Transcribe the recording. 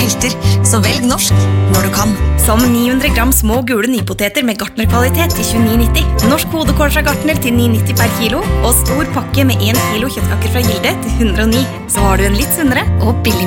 helter, så velg norsk når du kan. Som 900 gram små gule nypoteter med Gartner-kvalitet til 29,90. Norsk hodekål fra Gartner til 9,90 per kilo. Og stor pakke med 1 kilo kjøttkaker fra Gilde til 109. Så har du en litt sunnere og billig